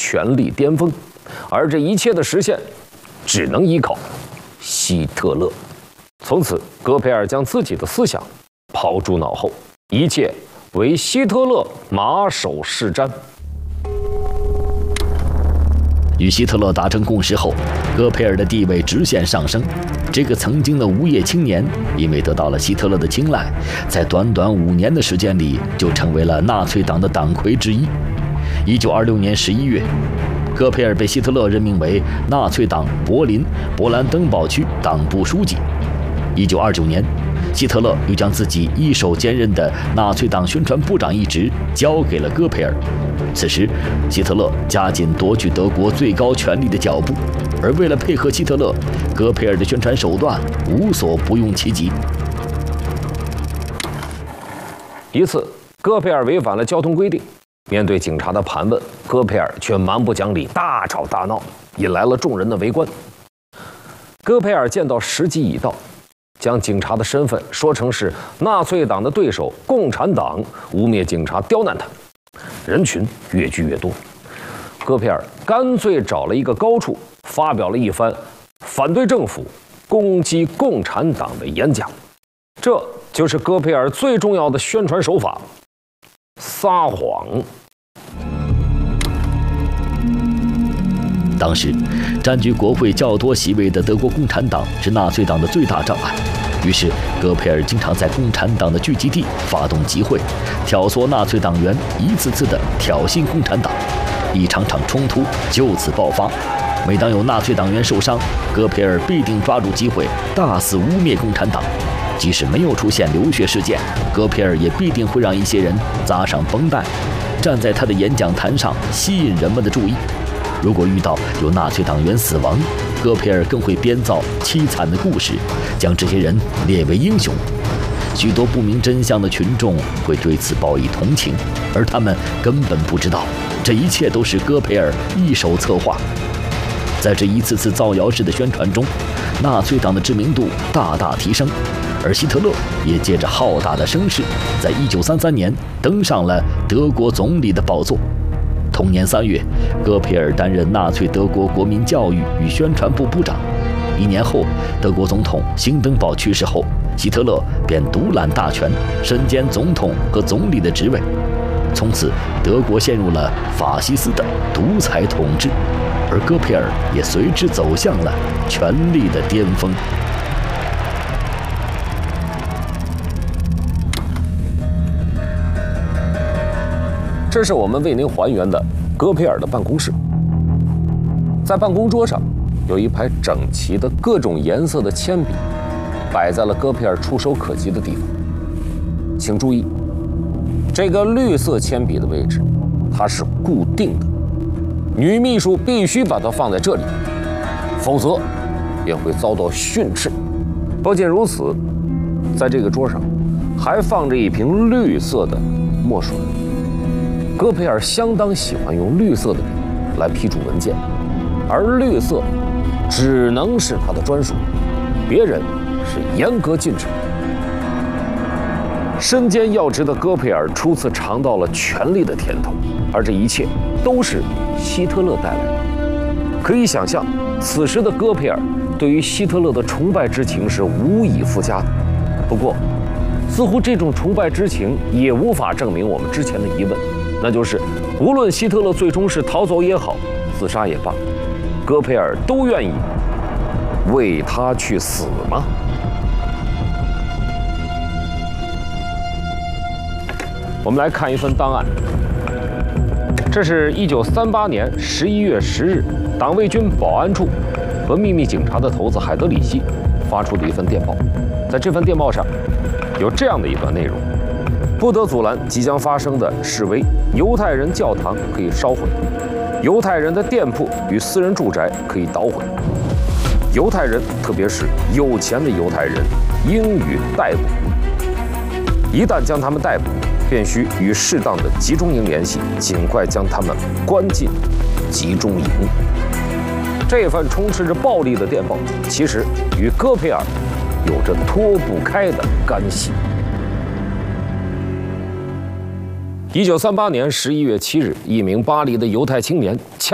权力巅峰，而这一切的实现，只能依靠希特勒。从此，戈培尔将自己的思想抛诸脑后，一切为希特勒马首是瞻。 与希特勒达成共识后，戈培尔的地位直线上升。这个曾经的无业青年，因为得到了希特勒的青睐，在短短5年的时间里，就成为了纳粹党的党魁之一。1926年11月，戈培尔被希特勒任命为纳粹党柏林勃兰登堡区党部书记。1929年，希特勒又将自己一手兼任的纳粹党宣传部长一职交给了戈培尔。此时，希特勒加紧夺取德国最高权力的脚步，而为了配合希特勒，戈培尔的宣传手段无所不用其极。 一次，戈培尔违反了交通规定，面对警察的盘问，戈培尔却蛮不讲理，大吵大闹，引来了众人的围观。戈培尔见到时机已到，将警察的身份说成是纳粹党的对手共产党，污蔑警察刁难他。人群越聚越多，戈培尔干脆找了一个高处，发表了一番反对政府、攻击共产党的演讲。这就是戈培尔最重要的宣传手法——撒谎。 当时，占据国会较多席位的德国共产党是纳粹党的最大障碍。于是，戈培尔经常在共产党的聚集地发动集会，挑唆纳粹党员一次次地挑衅共产党，一场场冲突就此爆发。每当有纳粹党员受伤，戈培尔必定抓住机会大肆污蔑共产党。即使没有出现流血事件，戈培尔也必定会让一些人扎上绷带，站在他的演讲台上吸引人们的注意。如果遇到有纳粹党员死亡，戈培尔更会编造凄惨的故事，将这些人列为英雄。许多不明真相的群众会对此报以同情，而他们根本不知道，这一切都是戈培尔一手策划。在这一次次造谣式的宣传中，纳粹党的知名度大大提升，而希特勒也借着浩大的声势，在1933年登上了德国总理的宝座。同年3月，戈培尔担任纳粹德国国民教育与宣传部部长。1年后，德国总统兴登堡去世后，希特勒便独揽大权，身兼总统和总理的职位。从此，德国陷入了法西斯的独裁统治，而戈培尔也随之走向了权力的巅峰。 这是我们为您还原的戈培尔的办公室。在办公桌上有一排整齐的各种颜色的铅笔，摆在了戈培尔触手可及的地方。请注意，这个绿色铅笔的位置，它是固定的，女秘书必须把它放在这里，否则便会遭到训斥。不仅如此，在这个桌上还放着一瓶绿色的墨水。戈培尔相当喜欢用绿色的笔来批注文件，而绿色只能是他的专属，别人是严格禁止的。身兼要职的戈培尔初次尝到了权力的甜头，而这一切都是希特勒带来的。可以想象，此时的戈培尔对于希特勒的崇拜之情是无以复加的。不过，似乎这种崇拜之情也无法证明我们之前的疑问，那就是无论希特勒最终是逃走也好，自杀也罢，戈培尔都愿意为他去死吗？我们来看一份档案，这是1938年11月10日，党卫军保安处和秘密警察的头子海德里希发出的一份电报。在这份电报上有这样的一段内容：不得阻拦即将发生的示威，犹太人教堂可以烧毁，犹太人的店铺与私人住宅可以捣毁，犹太人，特别是有钱的犹太人，应予逮捕。一旦将他们逮捕，便需与适当的集中营联系，尽快将他们关进集中营。这份充斥着暴力的电报，其实与戈培尔有着脱不开的干系。1938年11月7日，一名巴黎的犹太青年